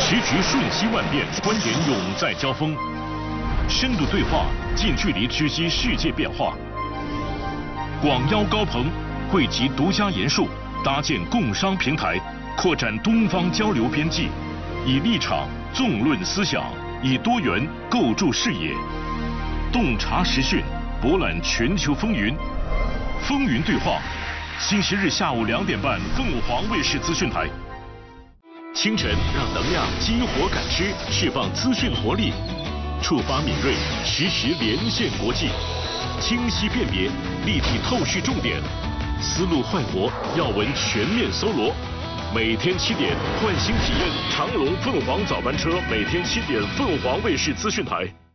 时局瞬息万变，观点永在交锋，深度对话，近距离直击世界变化。广邀高朋，汇集独家研述，搭建共商平台，扩展东方交流边际，以立场纵论思想，以多元构筑视野，洞察时讯，博览全球风云。风云对话，星期日下午2点半，凤凰卫视资讯台。清晨让能量激活感知，释放资讯活力，触发敏锐，实时连线国际，清晰辨别，立体透视重点，思路焕活，要闻全面搜罗。每天7点，焕新体验长龙凤凰早班车，每天7点，凤凰卫视资讯台。